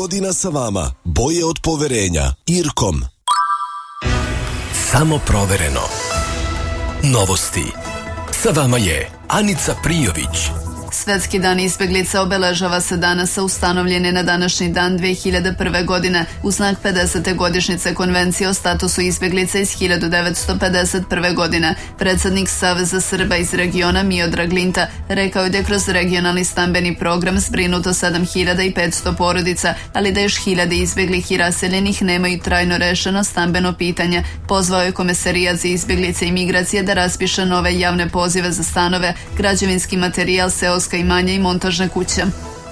godina sa vama. Boje od poverenja. Irkom. Samo provereno. Novosti. Sa vama je Anica Prijović. Svetski dan izbeglica obeležava se danas, a ustanovljen je na današnji dan 2001. godine u znak 50. godišnjice Konvencije o statusu izbeglica iz 1951. godine. Predsednik Saveza Srba iz regiona Miodrag Linta rekao je da je kroz regionalni stambeni program zbrinuto 7500 porodica, ali da još hiljade izbeglih i raseljenih nemaju trajno rešeno stambeno pitanje. Pozvao je Komesarijat za izbeglice i migracije da raspiše nove javne pozive za stanove, građevinski materijal, seoska imanja i montažne kuće.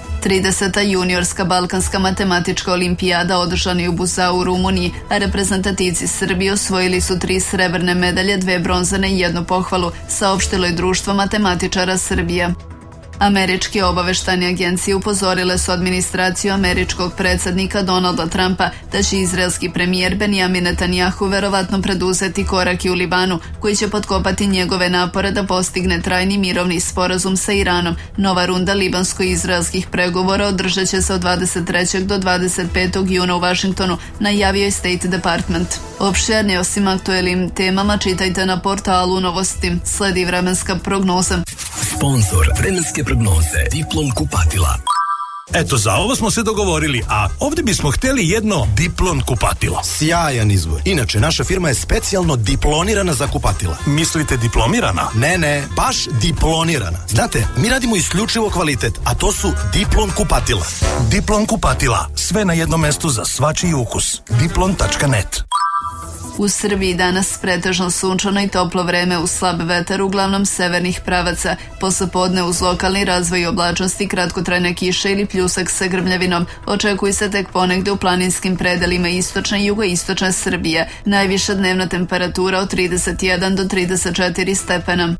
30. juniorska balkanska matematička olimpijada održana je u Buzau u Rumuniji, a reprezentativci Srbije osvojili su 3 srebrne medalje, 2 bronzane i 1 pohvalu, saopštilo je Društvo matematičara Srbije. Američke obaveštajne agencije upozorile su administraciju američkog predsednika Donalda Trumpa da će izraelski premijer Benjamin Netanjahu verovatno preduzeti korake u Libanu koji će potkopati njegove napore da postigne trajni mirovni sporazum sa Iranom. Nova runda libansko-izraelskih pregovora održat će se od 23. do 25. juna u Vašingtonu, najavio je State Department. Opširnije o svim aktuelnim temama čitajte na portalu Novosti. Sledi vremenska prognoza. Sponzor vremenske prognoze Diplom kupatila. Eto, za ovo smo se dogovorili, a ovdje bismo htjeli jedno Diplom kupatilo. Sjajan izbor. Inače, naša firma je specijalno diplonirana za kupatila. Mislite diplomirana? Ne, baš diplonirana. Znate, mi radimo isključivo kvalitet, a to su Diplom kupatila. Diplom kupatila. Sve na jednom mestu za svačiji ukus. Diplom.net. U Srbiji danas pretežno sunčano i toplo vreme uz slab vetar uglavnom severnih pravaca. Poslepodne uz lokalni razvoj oblačnosti, kratkotrajna kiša ili pljusak sa grmljavinom. Očekuje se tek ponegde u planinskim predelima istočne i jugoistočne Srbije. Najviša dnevna temperatura od 31 do 34 stepena.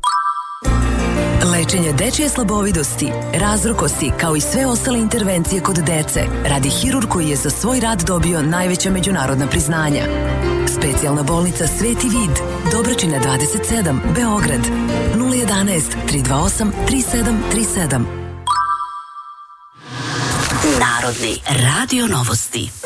Lečenje dečje slabovidosti, razrukosti, kao i sve ostale intervencije kod dece, radi hirurg koji je za svoj rad dobio najveća međunarodna priznanja. Specijalna bolnica Sveti Vid, Dobračina 27, Beograd, 011 328 3737. Narodni radio novosti.